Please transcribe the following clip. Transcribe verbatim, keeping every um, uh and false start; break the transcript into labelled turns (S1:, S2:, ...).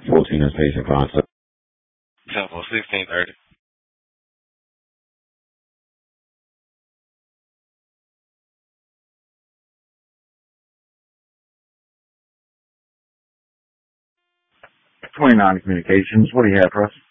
S1: fourteen is patient contact.
S2: Temple sixteen thirty.
S3: twenty-nine Communications. What do you have for us?